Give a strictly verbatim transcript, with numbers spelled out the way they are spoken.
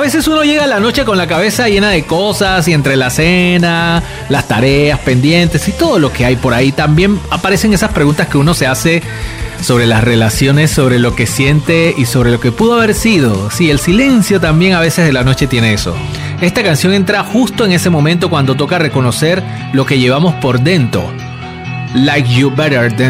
veces uno llega a la noche con la cabeza llena de cosas y entre la cena, las tareas pendientes y todo lo que hay por ahí, también aparecen esas preguntas que uno se hace sobre las relaciones, sobre lo que siente y sobre lo que pudo haber sido. Sí, el silencio también a veces de la noche tiene eso. Esta canción entra justo en ese momento cuando toca reconocer lo que llevamos por dentro. Like You Better Than